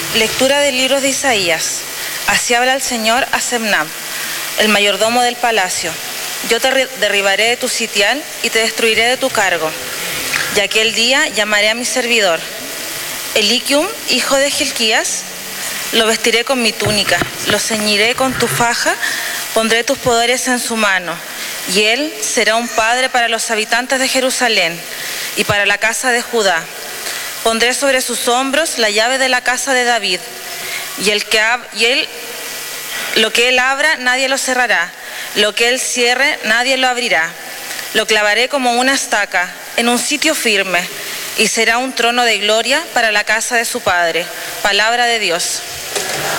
Lectura del libro de Isaías. Así habla el Señor a Semnab, el mayordomo del palacio. Yo te derribaré de tu sitial y te destruiré de tu cargo. Y aquel día llamaré a mi servidor, Eliquium, hijo de Hilquías, lo vestiré con mi túnica, lo ceñiré con tu faja, pondré tus poderes en su mano, y él será un padre para los habitantes de Jerusalén y para la casa de Judá. Pondré sobre sus hombros la llave de la casa de David, lo que él abra, nadie lo cerrará, lo que él cierre, nadie lo abrirá. Lo clavaré como una estaca en un sitio firme, y será un trono de gloria para la casa de su padre. Palabra de Dios.